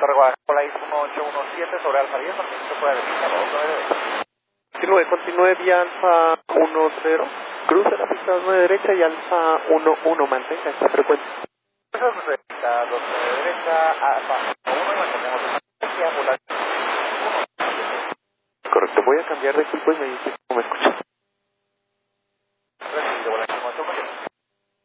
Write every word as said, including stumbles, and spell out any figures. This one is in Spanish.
Torre Guadalajara, la I S uno ocho uno siete sobre Alfa diez, mantenimiento fuera de pista, dos nueve derecha. Continúe, continúe vía Alfa uno cero, cruce la pista dos nueve derecha y Alfa uno uno, mantenga esta frecuencia. dos nueve derecha, Alfa uno y mantenemos la ambulancia. Correcto, voy a cambiar de equipo y me dice cómo me escucha.